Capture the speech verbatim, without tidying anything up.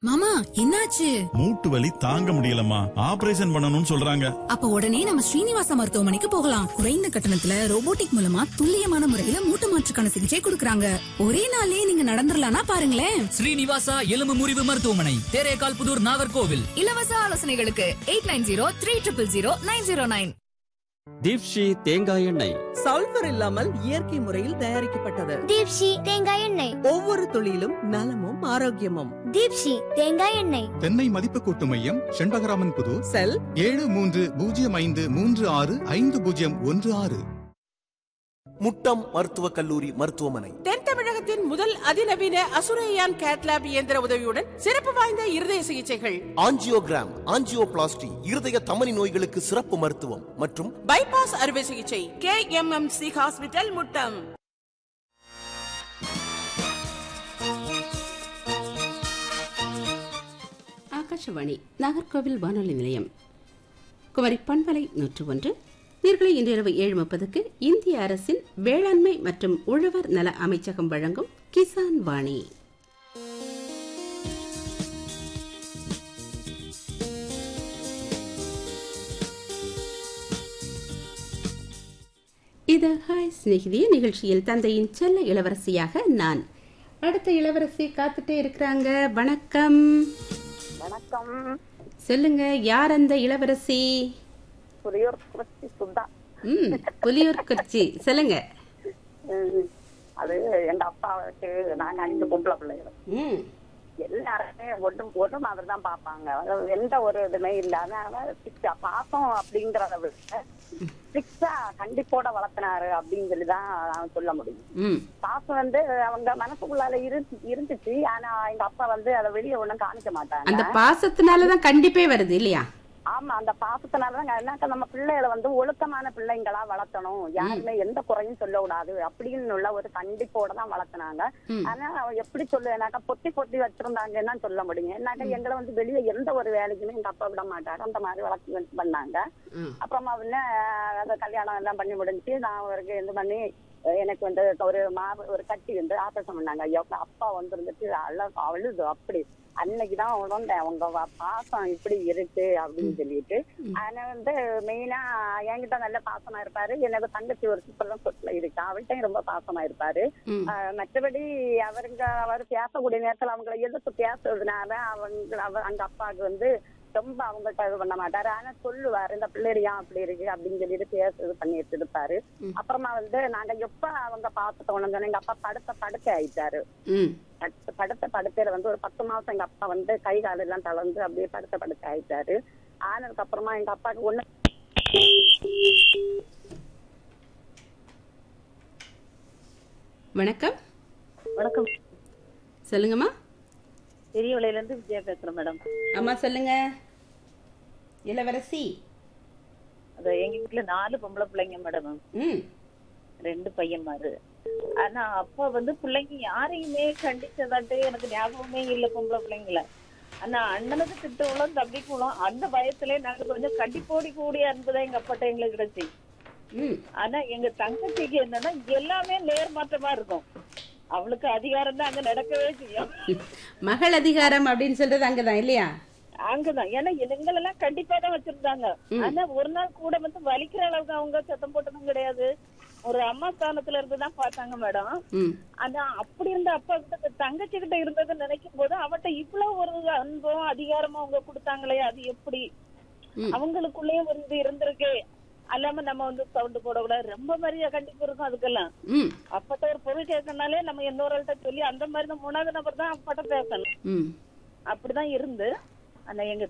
மாமா என்னாச்சு? மூட்டு வலி தாங்க முடியலம்மா, ஆபரேஷன் பண்ணணும்னு சொல்றாங்க. அப்ப உடனே நம்ம ஸ்ரீனிவாச மருத்துவமனைக்கு போகலாம். குறைந்த கட்டணத்துல ரோபோட்டிக் மூலமா துல்லியமான முறையில மூட்டு மாற்றுக்கான சிகிச்சை கொடுக்கறாங்க. ஒரே நாளே நீங்க நடந்துடலாம்னா பாருங்களேன். ஸ்ரீனிவாசா எலும்பு முறிவு மருத்துவமனை, தேரேகால் புதூர், நாகர்கோவில். இலவச ஆலோசனைகளுக்கு eight nine zero three triple zero nine zero nine. Deepshi தேங்காய் எண்ணெய் சல்பர் இல்லாமல் இயற்கை முறையில் தயாரிக்கப்பட்டது. தீப்ஷி தேங்காய் எண்ணெய், ஒவ்வொரு துளியிலும் நலமும் ஆரோக்கியமும். தீப்ஷி தேங்காய் எண்ணெய். தென்னை மதிப்பு கூட்டு மையம், செண்பகராமன் புதூர். செல் ஏழு மூன்று பூஜ்ஜியம் ஐந்து மூன்று ஆறு ஐந்து பூஜ்ஜியம் ஒன்று ஆறு. முட்டம் மருத்துவ கல்லூரி மருத்துவமனை தென் தமிழகத்தின் முதல் அதிநவீன அசுரையான் கேட்லாப் இயந்திர உதவியுடன் சிறப்பு வாய்ந்த இருதய சிகிச்சைகள், ஆஞ்சியோகிராம், ஆஞ்சியோபிளாஸ்டி, இருதய தமனி நோய்களுக்கு சிறப்பு மருத்துவம் மற்றும் பைபாஸ் அறுவை சிகிச்சை. K M M C hospital, Muttam. Akashvani Nagercoil வானொலி நிலையம், குமரி பண்பலை நூற்று ஒன்று. நேர்களை இன்று இரவு ஏழு முப்பதுக்கு இந்திய அரசின் வேளாண்மை மற்றும் உழவர் நல அமைச்சகம் வழங்கும் கிசான் வாணி. இது ஹாய் சிநேகிதிய நிகழ்ச்சியில் தந்தையின் செல்ல இளவரசியாக நான். அடுத்த இளவரசி காத்துட்டே இருக்கிறாங்க. வணக்கம். வணக்கம். சொல்லுங்க, யார் அந்த இளவரசி? புலியூர் குறிச்சி சுதா. ம், புலியூர் குறிச்சி, சொல்லுங்க. அது எங்க அப்பாவுக்கு நாங்க அஞ்சு பொம்பளை பிள்ளைகள். எல்லாருமே ஒன்றும் ஒரு மாதிரி தான் பாப்பாங்க. எந்த ஒரு இதுமே இல்லாத பாசம் அப்படிங்கறத விட சிக்ஸா கண்டிப்போட வளர்த்தினாரு அப்படின்னு சொல்லிதான் சொல்ல முடியும். பாசம் வந்து அவங்க மனசுக்குள்ளால இருந்துச்சு. ஆனா எங்க அப்பா வந்து அதை வெளியே ஒண்ணும் காணிக்க மாட்டாங்க. அந்த பாசத்தினாலதான் கண்டிப்பே வருது இல்லையா? ஆமா, அந்த பாசத்தினாலதான் என்னக்கா நம்ம பிள்ளைகளை வந்து ஒழுக்கமான பிள்ளைங்களா வளர்த்தணும், யாருமே எந்த குறையும் சொல்லக்கூடாது அப்படின்னு உள்ள ஒரு கண்டிப்போட தான் வளர்த்தினாங்க. ஆனா எப்படி சொல்லுவேனாக்கா பொத்தி பொத்தி வச்சிருந்தாங்கன்னா சொல்ல முடியும். என்னாக்கா எங்களை வந்து வெளியே எந்த ஒரு வேலைக்குமே எங்க அப்பா விட மாட்டாரு. அந்த மாதிரி வளர்த்து பண்ணாங்க. அப்புறமா வந்து அந்த கல்யாணம் எல்லாம் பண்ணி முடிஞ்சு நான் அவருக்கு இது பண்ணி எனக்கு வந்து ஒரு மா ஒரு கட்டி வந்து ஆபரேஷன் பண்ணாங்க. ஐயோ, அப்பா வந்து இருந்துட்டு அழ அழுது அப்படி அன்னைக்குதான் உணர்ந்தேன் அவங்க பாசம் இப்படி இருக்கு அப்படின்னு சொல்லிட்டு. ஆனா வந்து மெயினா என்கிட்ட நல்ல பாசமா இருப்பாரு. எனக்கு தங்கச்சி ஒரு சூப்பர் சொத்துல இருக்கு, அவள்கிட்டையும் ரொம்ப பாசமா இருப்பாரு. மற்றபடி அவருங்க அவர் பேசக்கூடிய நேரத்துல அவங்களை எதிர்த்து பேசுறதுனால அவங்க அவங்க அப்பாவுக்கு வந்து ரொம்ப அவங்கள்ட்ட இது பண்ண மாட்டாரு. ஆனா சொல்லுவாரு, இந்த பிள்ளையா அப்படி இருக்கு அப்படின்னு சொல்லிட்டு பேச பண்ணிட்டு இருப்பாரு. அப்புறமா வந்து நாங்க எப்ப அவங்க பார்த்துட்டோம், எங்க அப்பா படுத்த படுக்கை ஆயிட்டாரு. படுத்த படுக்கையில வந்து ஒரு பத்து மாசம் எங்க அப்பா வந்து கை கால் எல்லாம் தளர்ந்து அப்படியே படுத்த படுக்கை ஆயிட்டாரு. ஆனதுக்கு அப்புறமா எங்க அப்பாவுக்கு ஒண்ணு. வணக்கம். வணக்கம், சொல்லுங்கம்மா. பெரியவளையில இருந்து விஜயா பேசுறேன் மேடம். அம்மா சொல்லுங்க இளவரசி. அது எங்க வீட்டுல நாலு பொம்பளை பிள்ளைங்க மேடம், ரெண்டு பையன்மாரு. ஆனா அப்பா வந்து பிள்ளைங்க யாரையுமே கண்டிச்சதாட்டு எனக்கு ஞாபகமே இல்லை பொம்பளை பிள்ளைங்கள. ஆனா அண்ணனுக்கு திட்டவளும் தம்பிக்குளும் அந்த பயத்திலே நாங்க கொஞ்சம் கண்டிப்போடி கூடிய அன்புதான் எங்க அப்பாட்ட எங்களுக்கு கிடைச்சி. ஆனா எங்க தங்கச்சிக்கு என்னன்னா எல்லாமே நேர்மாற்றமா இருக்கும். அவளுக்கு அதிகாரம் தான் அங்க நடக்கவே செய்யும். மகள் அதிகாரம் அப்படின்னு சொல்றது அங்கதான் இல்லையா? அங்கதான். ஏன்னா எங்களெல்லாம் கண்டிப்பா தான் வச்சிருந்தாங்க. ஆனா ஒரு நாள் கூட வந்து வலிக்கிற அளவுக்கு அவங்க சத்தம் போட்டதும் கிடையாது. ஒரு அம்மா ஸ்தானத்துல இருந்துதான் பார்த்தாங்க மேடம். ஆனா அப்படி இருந்த அப்பா கிட்ட தங்கச்சி கிட்ட இருந்தது நினைக்கும் போது அவட்ட இவ்வளவு ஒரு அன்பும் அதிகாரமும் அவங்க கொடுத்தாங்களே, அது எப்படி அவங்களுக்குள்ளேயும் ஒரு இது இருந்திருக்கு. அல்லாம நம்ம வந்து சவுண்ட் போடக்கூடாது, ரொம்ப மாதிரியா கண்டிப்பா இருக்கும். அதுக்கெல்லாம் அப்பட்ட ஒரு பொருள் கேட்கறனாலே நம்ம இன்னொருள்கிட்ட சொல்லி அந்த மாதிரி தான் மூணாவது நபர் தான் அப்பட்ட பேசணும். அப்படிதான் இருந்து ஆனா எங்க